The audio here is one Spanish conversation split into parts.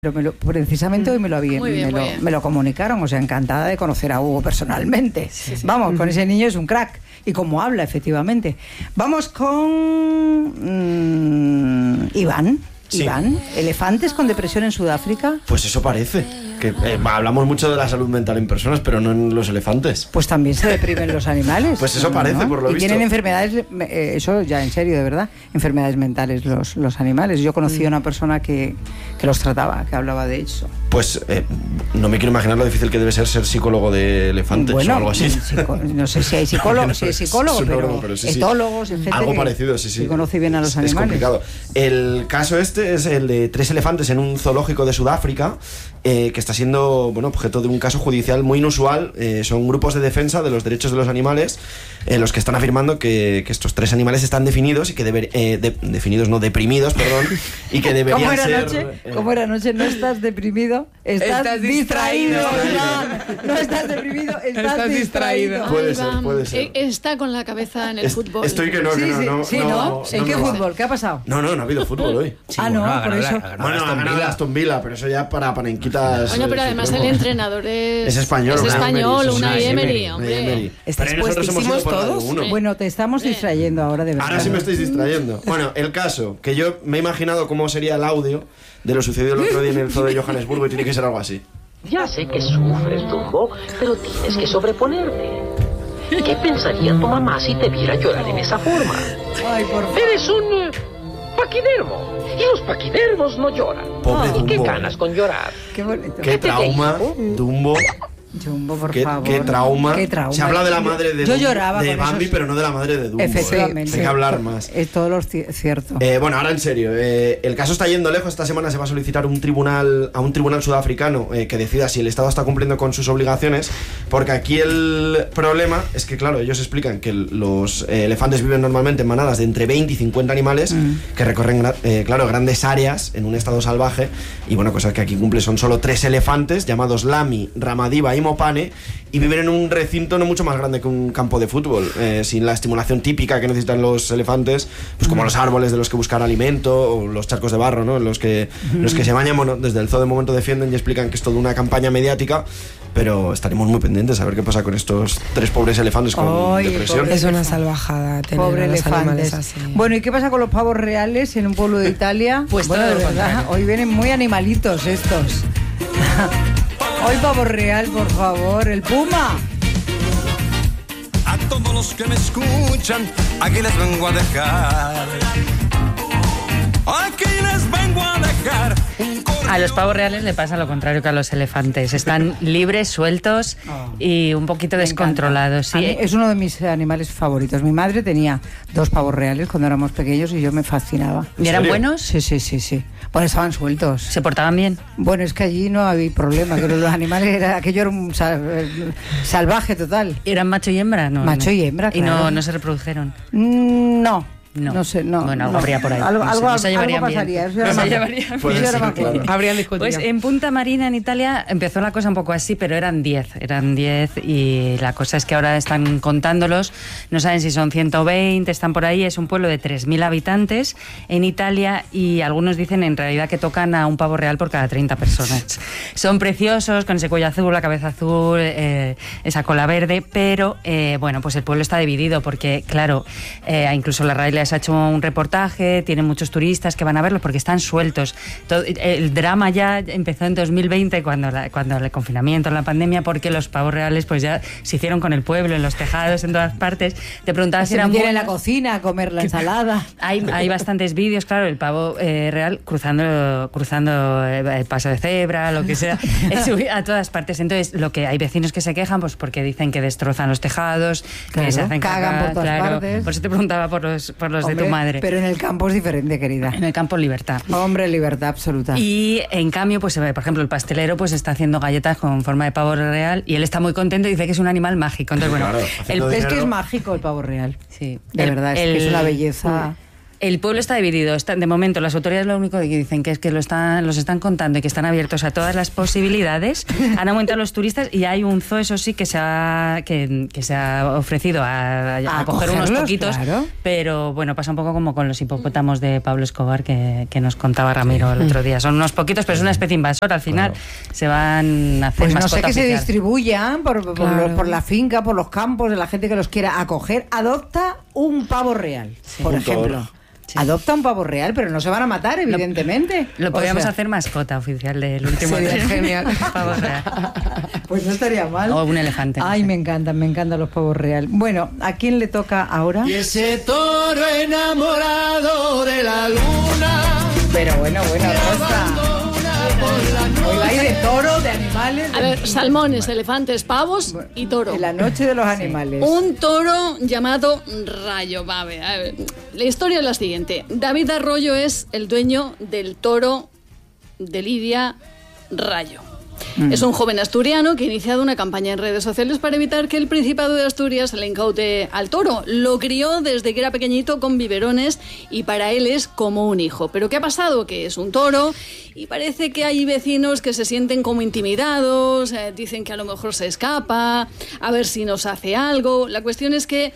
Pero precisamente hoy me bien. Me lo comunicaron, o sea, encantada de conocer a Hugo personalmente. Sí. Vamos, con ese niño es un crack. Y como habla, efectivamente. Vamos con Iván. Sí. Iván, ¿elefantes con depresión en Sudáfrica? Pues eso parece. Que hablamos mucho de la salud mental en personas, pero no en los elefantes. Pues también se deprimen los animales. Pues eso parece, por lo y visto. Tienen enfermedades, eso ya en serio, de verdad, enfermedades mentales los animales. Yo conocí a una persona que los trataba, que hablaba de eso. Pues no me quiero imaginar lo difícil que debe ser psicólogo de elefantes o algo así. No sé si hay psicólogos, pero sí, etólogos, gente algo parecido, sí. Que conoce bien a los animales. Es complicado. El caso este es el de 3 elefantes en un zoológico de Sudáfrica, que está siendo objeto de un caso judicial muy inusual. Son grupos de defensa de los derechos de los animales los que están afirmando que estos 3 animales están definidos y que deprimidos, y que deberían ser... ¿Cómo era anoche? No estás deprimido, estás distraído. No estás deprimido, estás distraído. Puede ser. Está con la cabeza en el fútbol. Estoy que no. ¿En qué fútbol? ¿Qué ha pasado? No ha habido fútbol hoy. Por eso. Bueno, ha ganado Aston Villa, pero eso ya para panenquitas. Bueno, pero además el entrenador es español. Es español, Unai Emery, hombre. ¿Estáis puestísimos todos? Bueno, te estamos distrayendo ahora, de verdad. Ahora sí me estáis distrayendo. Bueno, el caso, que yo me he imaginado cómo sería el audio de lo sucedido el otro día en el zoo de Johannesburgo y tiene que ser algo así. Ya sé que sufres, Dumbo, pero tienes que sobreponerte. ¿Qué pensaría tu mamá si te viera llorar en esa forma? Ay, por favor. Eres un paquidermo, y los paquidermos no lloran. Pobre ¿Y qué Dumbo. ganas con llorar? Qué bonito. Qué trauma, Dumbo. Jumbo, por Qué trauma. Se habla de la madre de, yo lloraba de Bambi, pero no de la madre de Dumbo. Efectivamente. Hay que hablar más. Es todo lo cierto. Bueno, ahora en serio. El caso está yendo lejos. Esta semana se va a solicitar a un tribunal sudafricano que decida si el Estado está cumpliendo con sus obligaciones. Porque aquí el problema es que, claro, ellos explican que los elefantes viven normalmente en manadas de entre 20 y 50 animales que recorren, grandes áreas en un estado salvaje. Y bueno, cosas que aquí cumple son solo 3 elefantes llamados Lami, Ramadiva y Mopane, y viven en un recinto no mucho más grande que un campo de fútbol, sin la estimulación típica que necesitan los elefantes, pues como los árboles de los que buscan alimento o los charcos de barro, ¿no? Los que se bañan. Bueno, desde el zoo de momento defienden y explican que es toda una campaña mediática, pero estaremos muy pendientes a ver qué pasa con estos 3 pobres elefantes con depresión. Es una salvajada tener Pobre a los animales elefantes. así. Bueno, ¿y qué pasa con los pavos reales en un pueblo de Italia? Pues bueno, todo de lo verdad, contrario. hoy vienen muy animalitos estos. Hoy pavo real, por favor, el puma. A todos los que me escuchan, aquí les vengo a dejar. Aquí les vengo a dejar. A los pavos reales le pasa lo contrario que a los elefantes. Están libres, sueltos y un poquito descontrolados. A ¿Sí? mí es uno de mis animales favoritos. Mi madre tenía 2 pavos reales cuando éramos pequeños y yo me fascinaba. ¿Y eran buenos? Sí. Bueno, estaban sueltos. ¿Se portaban bien? Bueno, es que allí no había problema, que los animales, aquello era un salvaje total. ¿Eran macho y hembra? No, Macho y hembra, ¿Y claro. no se reprodujeron? No sé. Bueno, algo habría por ahí. Algo se llevarían pasaría. bien. Eso Se era llevarían bien. Puede ser, más claro. Habrían discutido. Pues en Punta Marina, en Italia, empezó la cosa un poco así, pero eran 10 y la cosa es que ahora están contándolos, no saben si son 120, están por ahí, es un pueblo de 3.000 habitantes en Italia y algunos dicen en realidad que tocan a un pavo real por cada 30 personas. Son preciosos, con ese cuello azul, la cabeza azul, esa cola verde, pero pues el pueblo está dividido porque, claro, incluso la RAI les ha hecho un reportaje, tienen muchos turistas que van a verlos porque están sueltos. El drama ya empezó en 2020 cuando el confinamiento, la pandemia, porque los pavos reales pues ya se hicieron con el pueblo, en los tejados, en todas partes. Te preguntabas si eran buenos. en la cocina a comer la ensalada. Hay bastantes vídeos, claro, el pavo real cruzando el paso de cebra, lo que sea, a todas partes. Entonces, hay vecinos que se quejan pues porque dicen que destrozan los tejados, claro, que se hacen cagan por todas partes. Por eso te preguntaba por los de tu madre. Pero en el campo es diferente, querida. En el campo, libertad. Hombre, libertad absoluta. Y en cambio, pues por ejemplo, el pastelero pues está haciendo galletas con forma de pavo real y él está muy contento y dice que es un animal mágico. Entonces, bueno, Claro, es que es mágico el pavo real. Sí. De verdad, es que es una belleza. El pueblo está dividido. De momento, las autoridades lo único que dicen que es que los están contando y que están abiertos a todas las posibilidades. Han aumentado los turistas y hay un zoo, eso sí, que se ha ofrecido a coger unos poquitos. Claro. Pero bueno, pasa un poco como con los hipopótamos de Pablo Escobar que nos contaba Ramiro el otro día. Son unos poquitos, pero es una especie invasora. Al final se van a hacer pues mascota no sé, que oficial. se distribuyan por la finca, por los campos de la gente que los quiera acoger. Adopta un pavo real, por ejemplo. Sí. Adopta un pavo real, pero no se van a matar, evidentemente. Lo podríamos hacer mascota oficial del último tren. Genial. Pavo real. Pues no estaría mal. O un elefante. Ay, me encantan los pavos real. Bueno, ¿a quién le toca ahora? Y ese toro enamorado de la luna. Pero bueno, Rosa. Hoy va a ir de toro, de animales. A ver, salmones, elefantes, pavos y toro. En la noche de los animales. Un toro llamado Rayo. A ver, la historia es la siguiente. David Arroyo es el dueño del toro de Lidia Rayo. Es un joven asturiano que ha iniciado una campaña en redes sociales para evitar que el Principado de Asturias le incaute al toro. Lo crió desde que era pequeñito con biberones y para él es como un hijo. ¿Pero qué ha pasado? Que es un toro y parece que hay vecinos que se sienten como intimidados, dicen que a lo mejor se escapa, a ver si nos hace algo. La cuestión es que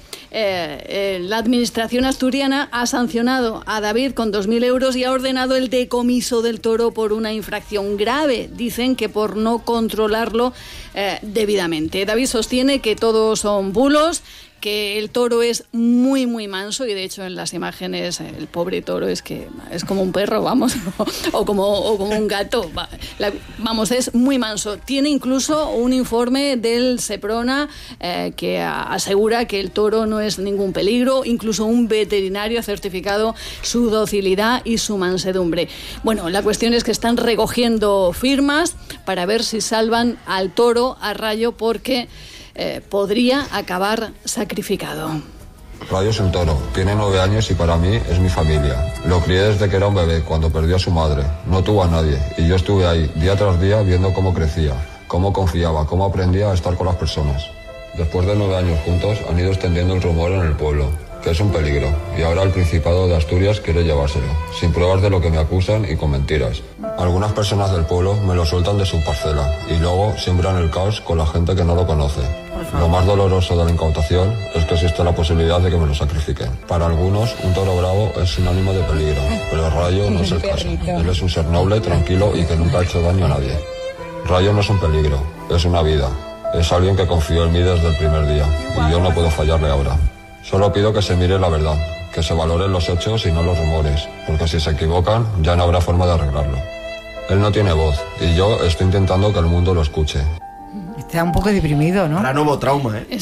la administración asturiana ha sancionado a David con 2.000 euros y ha ordenado el decomiso del toro por una infracción grave. Dicen que por no controlarlo debidamente. David sostiene que todos son bulos, que el toro es muy, muy manso y de hecho en las imágenes el pobre toro es como un perro, vamos, o como un gato. Vamos, es muy manso. Tiene incluso un informe del Seprona que asegura que el toro no es ningún peligro. Incluso un veterinario ha certificado su docilidad y su mansedumbre. Bueno, la cuestión es que están recogiendo firmas para ver si salvan al toro, a Rayo, porque podría acabar sacrificado. Rayo es un toro, tiene 9 años y para mí es mi familia. Lo crié desde que era un bebé, cuando perdió a su madre. No tuvo a nadie y yo estuve ahí día tras día viendo cómo crecía, cómo confiaba, cómo aprendía a estar con las personas. Después de 9 años juntos han ido extendiendo el rumor en el pueblo, que es un peligro, y ahora el Principado de Asturias quiere llevárselo, sin pruebas de lo que me acusan y con mentiras. Algunas personas del pueblo me lo sueltan de su parcela y luego siembran el caos con la gente que no lo conoce. Lo más doloroso de la incautación es que existe la posibilidad de que me lo sacrifiquen. Para algunos, un toro bravo es sinónimo de peligro, pero Rayo no es el caso. Él es un ser noble, tranquilo y que nunca ha hecho daño a nadie. Rayo no es un peligro, es una vida. Es alguien que confió en mí desde el primer día y yo no puedo fallarle ahora. Solo pido que se mire la verdad, que se valoren los hechos y no los rumores, porque si se equivocan ya no habrá forma de arreglarlo. Él no tiene voz y yo estoy intentando que el mundo lo escuche. Está un poco deprimido, ¿no? Ahora nuevo trauma, ¿eh?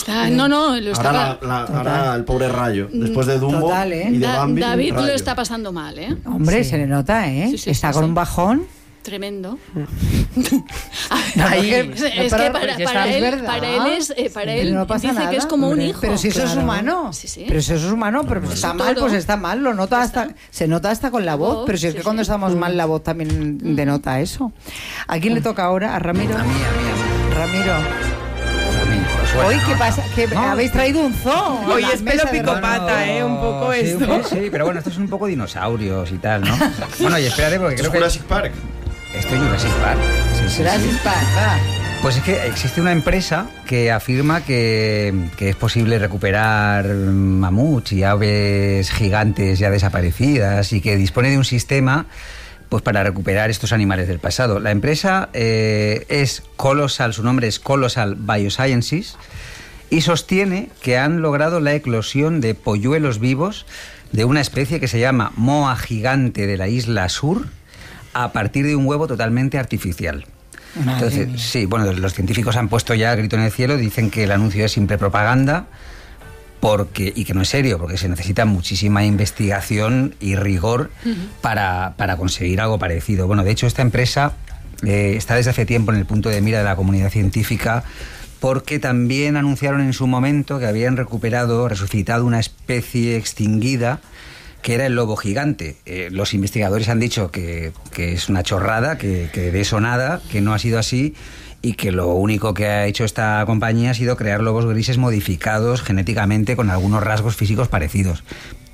Ahora el pobre Rayo, después de Dumbo y de Bambi. David Rayo. lo está pasando mal, ¿eh? Hombre, se le nota, ¿eh? Sí, está con un bajón. Tremendo. Para él él no pasa dice nada, que es como un hijo. Pero si eso es humano. Sí. Pero si eso es humano, pero Es está un mal, toro. pues está mal. Lo nota se nota hasta con la voz. Pero si es que cuando estamos mal, la voz también denota eso. ¿A quién le toca ahora? ¿A Ramiro? A mí. Ramiro. Suena, Hoy, ¿no? ¿qué pasa? Que habéis traído un zoo. Hoy es pelo picopata, un poco sí, esto. Sí, pero bueno, esto es un poco dinosaurios y tal, ¿no? Bueno, y espérate, porque creo que... Jurassic Park. Esto es Jurassic Park. Sí. Jurassic Park, va. Pues es que existe una empresa que afirma que es posible recuperar mamuts y aves gigantes ya desaparecidas y que dispone de un sistema pues para recuperar estos animales del pasado. La empresa es Colossal, su nombre es Colossal Biosciences, y sostiene que han logrado la eclosión de polluelos vivos de una especie que se llama moa gigante de la isla Sur a partir de un huevo totalmente artificial. Entonces, sí, bueno, los científicos han puesto ya grito en el cielo, dicen que el anuncio es simple propaganda, y que no es serio, porque se necesita muchísima investigación y rigor para conseguir algo parecido. Bueno, de hecho, esta empresa está desde hace tiempo en el punto de mira de la comunidad científica, porque también anunciaron en su momento que habían resucitado una especie extinguida, que era el lobo gigante. Los investigadores han dicho que es una chorrada, que de eso nada, que no ha sido así, y que lo único que ha hecho esta compañía ha sido crear lobos grises modificados genéticamente con algunos rasgos físicos parecidos.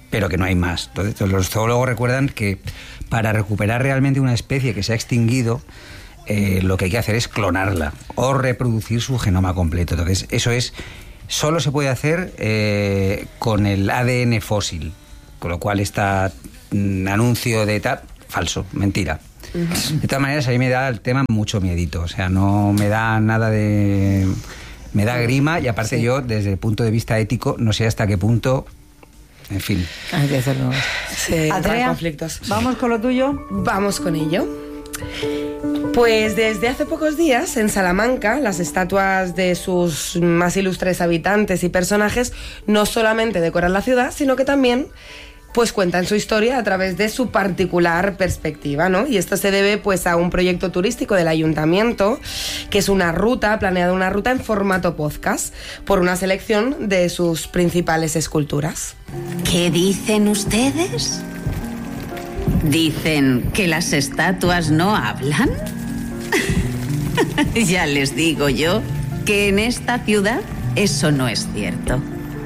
pero que no hay más. Entonces, los zoólogos recuerdan que para recuperar realmente una especie que se ha extinguido, lo que hay que hacer es clonarla o reproducir su genoma completo. Entonces, solo se puede hacer con el ADN fósil, con lo cual está anuncio de tal, falso, mentira. De todas maneras, a mí me da el tema mucho miedito, o sea, no me da nada de... Me da grima y aparte yo, desde el punto de vista ético, no sé hasta qué punto... En fin. Sí, Andrea, conflictos. ¿vamos con lo tuyo? Vamos con ello. Pues desde hace pocos días, en Salamanca, las estatuas de sus más ilustres habitantes y personajes no solamente decoran la ciudad, sino que también pues cuentan su historia a través de su particular perspectiva, ¿no? Y esto se debe pues a un proyecto turístico del ayuntamiento, que es una ruta en formato podcast, por una selección de sus principales esculturas. ¿Qué dicen ustedes? ¿Dicen que las estatuas no hablan? Ya les digo yo que en esta ciudad eso no es cierto.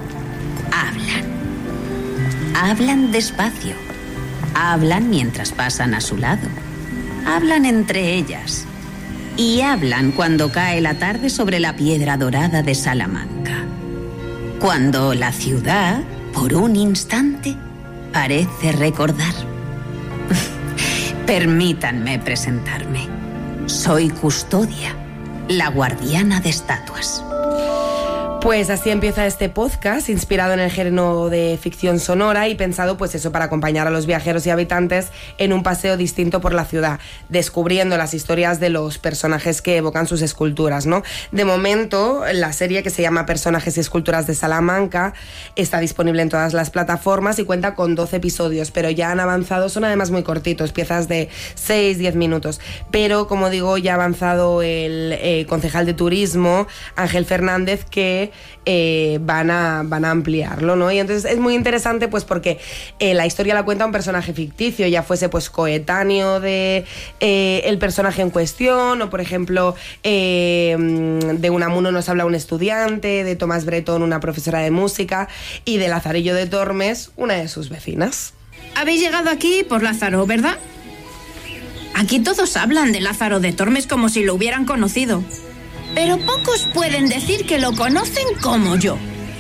Hablan despacio. Hablan mientras pasan a su lado. Hablan entre ellas. Y hablan cuando cae la tarde sobre la piedra dorada de Salamanca. Cuando la ciudad, por un instante, parece recordar. Permítanme presentarme. Soy Custodia, la guardiana de estatuas. Pues así empieza este podcast, inspirado en el género de ficción sonora y pensado pues eso, para acompañar a los viajeros y habitantes en un paseo distinto por la ciudad, descubriendo las historias de los personajes que evocan sus esculturas, ¿no? De momento, la serie, que se llama Personajes y Esculturas de Salamanca, está disponible en todas las plataformas y cuenta con 12 episodios, pero ya han avanzado, son además muy cortitos, piezas de 6-10 minutos, pero como digo, ya ha avanzado el concejal de turismo, Ángel Fernández, que van a ampliarlo, ¿no? Y entonces es muy interesante pues porque la historia la cuenta un personaje ficticio, ya fuese pues coetáneo de el personaje en cuestión, o por ejemplo de Unamuno nos habla un estudiante, de Tomás Bretón una profesora de música y de Lazarillo de Tormes una de sus vecinas. Habéis llegado aquí por Lázaro, ¿verdad? Aquí todos hablan de Lázaro de Tormes como si lo hubieran conocido. Pero pocos pueden decir que lo conocen como yo.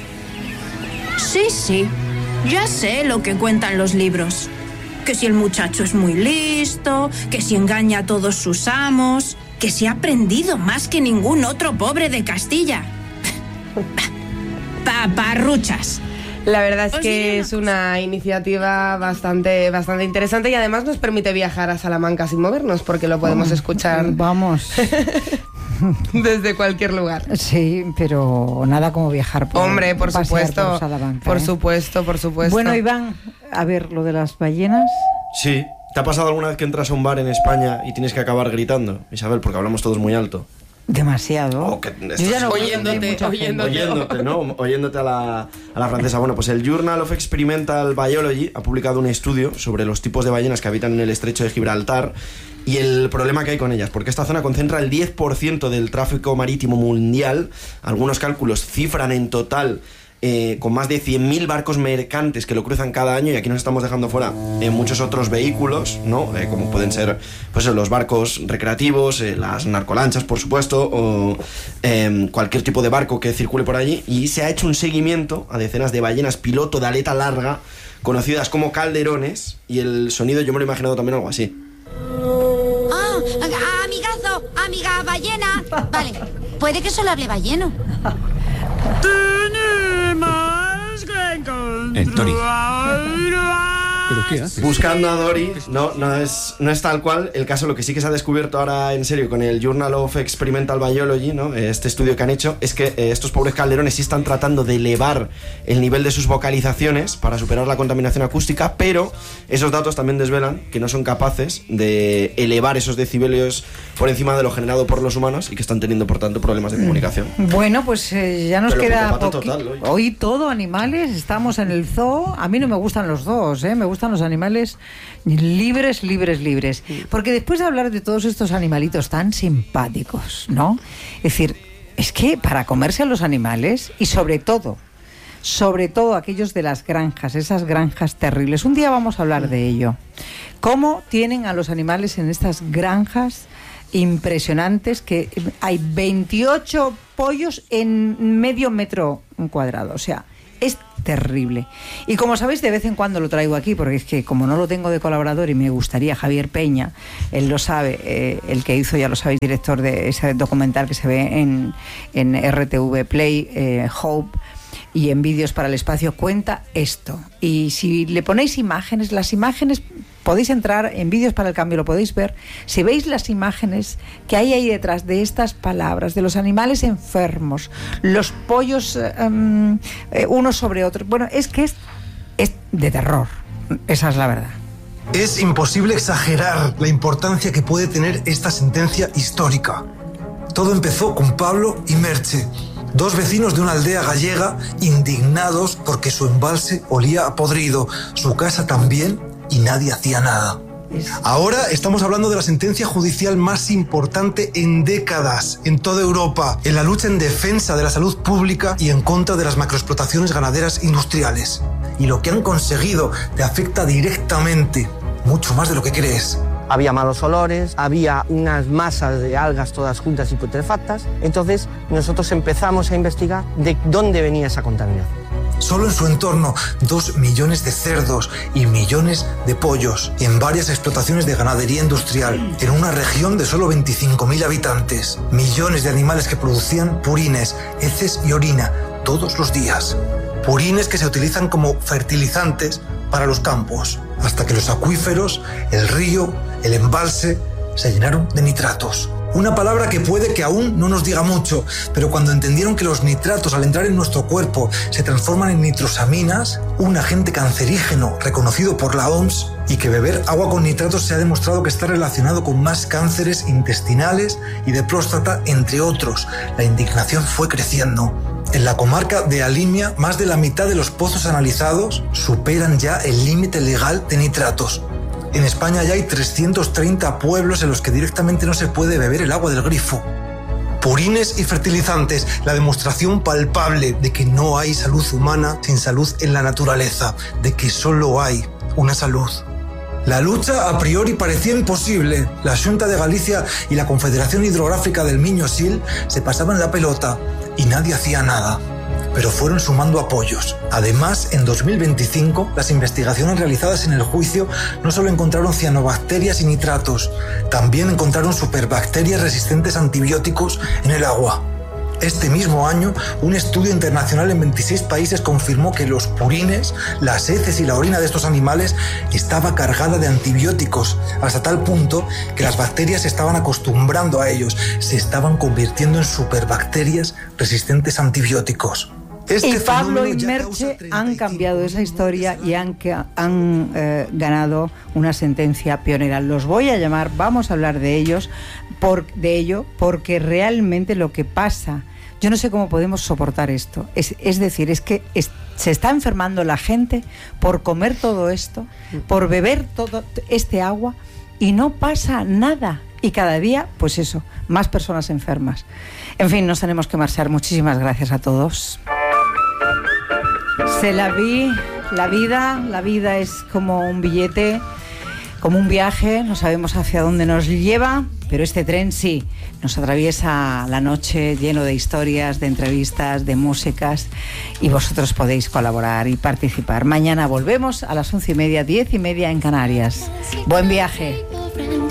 Sí, ya sé lo que cuentan los libros. Que si el muchacho es muy listo, que si engaña a todos sus amos, que si ha aprendido más que ningún otro pobre de Castilla. Paparruchas. La verdad es que es una iniciativa bastante interesante y además nos permite viajar a Salamanca sin movernos, porque lo podemos escuchar. Vamos. Desde cualquier lugar. Sí, pero nada como viajar por Hombre, por supuesto. Por Salamanca, por supuesto. Bueno, Iván, a ver, lo de las ballenas. Sí. ¿Te ha pasado alguna vez que entras a un bar en España y tienes que acabar gritando, Isabel, porque hablamos todos muy alto? Demasiado. Yo ya no oyéndote, ¿no? Oyéndote a la francesa. Bueno, pues el Journal of Experimental Biology ha publicado un estudio sobre los tipos de ballenas que habitan en el estrecho de Gibraltar y el problema que hay con ellas, porque esta zona concentra el 10% del tráfico marítimo mundial. Algunos cálculos cifran en total con más de 100.000 barcos mercantes que lo cruzan cada año, y aquí nos estamos dejando fuera muchos otros vehículos, ¿no? Como pueden ser pues los barcos recreativos, las narcolanchas, por supuesto, o cualquier tipo de barco que circule por allí. Y se ha hecho un seguimiento a decenas de ballenas piloto de aleta larga, conocidas como calderones, y el sonido yo me lo he imaginado también algo así. Amigazo, amiga ballena. Vale, puede que solo hable balleno. Tenemos que encontrar... ¿Pero qué hace? Buscando a Dory, no es tal cual el caso. Lo que sí que se ha descubierto ahora en serio con el Journal of Experimental Biology, ¿no? Este estudio que han hecho, es que estos pobres calderones sí están tratando de elevar el nivel de sus vocalizaciones para superar la contaminación acústica, pero esos datos también desvelan que no son capaces de elevar esos decibelios por encima de lo generado por los humanos, y que están teniendo por tanto problemas de comunicación. Bueno, pues ya nos queda total, hoy todo animales, estamos en el zoo. A mí no me gustan los zoos, me gustan los animales libres. Porque después de hablar de todos estos animalitos tan simpáticos, ¿no? Es decir, es que para comerse a los animales, y sobre todo sobre todo aquellos de las granjas, esas granjas terribles. Un día vamos a hablar de ello. ¿Cómo tienen a los animales en estas granjas impresionantes? Que hay 28 pollos en medio metro cuadrado, o sea, es terrible. Y como sabéis, de vez en cuando lo traigo aquí, porque es que como no lo tengo de colaborador y me gustaría, Javier Peña, él lo sabe, el que hizo, ya lo sabéis, director de ese documental que se ve en RTV Play, Hope, y en Vídeos para el Espacio, cuenta esto. Y si le ponéis imágenes, las imágenes, podéis entrar en Vídeos para el Cambio, lo podéis ver. Si veis las imágenes que hay ahí detrás de estas palabras, de los animales enfermos, los pollos unos sobre otros, bueno, es que es de terror, esa es la verdad. Es imposible exagerar la importancia que puede tener esta sentencia histórica. Todo empezó con Pablo y Merche, dos vecinos de una aldea gallega indignados porque su embalse olía a podrido, su casa también, y nadie hacía nada. Ahora estamos hablando de la sentencia judicial más importante en décadas en toda Europa, en la lucha en defensa de la salud pública y en contra de las macroexplotaciones ganaderas industriales. Y lo que han conseguido te afecta directamente, mucho más de lo que crees. Había malos olores, había unas masas de algas todas juntas y putrefactas. Entonces nosotros empezamos a investigar de dónde venía esa contaminación. Solo en su entorno, 2 millones de cerdos y millones de pollos en varias explotaciones de ganadería industrial, en una región de solo 25.000 habitantes. Millones de animales que producían purines, heces y orina todos los días. Purines que se utilizan como fertilizantes para los campos, hasta que los acuíferos, el río, el embalse, se llenaron de nitratos. Una palabra que puede que aún no nos diga mucho, pero cuando entendieron que los nitratos al entrar en nuestro cuerpo se transforman en nitrosaminas, un agente cancerígeno reconocido por la OMS, y que beber agua con nitratos se ha demostrado que está relacionado con más cánceres intestinales y de próstata, entre otros, la indignación fue creciendo. En la comarca de Alimia, más de la mitad de los pozos analizados superan ya el límite legal de nitratos. En España ya hay 330 pueblos en los que directamente no se puede beber el agua del grifo. Purines y fertilizantes, la demostración palpable de que no hay salud humana sin salud en la naturaleza, de que solo hay una salud. La lucha a priori parecía imposible. La Xunta de Galicia y la Confederación Hidrográfica del Miño-Sil se pasaban la pelota y nadie hacía nada. Pero fueron sumando apoyos. Además, en 2025, las investigaciones realizadas en el juicio no solo encontraron cianobacterias y nitratos, también encontraron superbacterias resistentes a antibióticos en el agua. Este mismo año, un estudio internacional en 26 países confirmó que los purines, las heces y la orina de estos animales estaba cargada de antibióticos, hasta tal punto que las bacterias se estaban acostumbrando a ellos, se estaban convirtiendo en superbacterias resistentes a antibióticos. Y Pablo y Merche han cambiado esa historia y han ganado una sentencia pionera. Los voy a llamar, vamos a hablar de ello, porque realmente lo que pasa, yo no sé cómo podemos soportar esto. Es decir, es que se está enfermando la gente por comer todo esto, por beber todo este agua y no pasa nada. Y cada día, pues eso, más personas enfermas. En fin, nos tenemos que marchar. Muchísimas gracias a todos. La vida es como un billete, como un viaje, no sabemos hacia dónde nos lleva, pero este tren sí, nos atraviesa la noche lleno de historias, de entrevistas, de músicas, y vosotros podéis colaborar y participar. Mañana volvemos a las 11:30, 10:30 en Canarias. Buen viaje.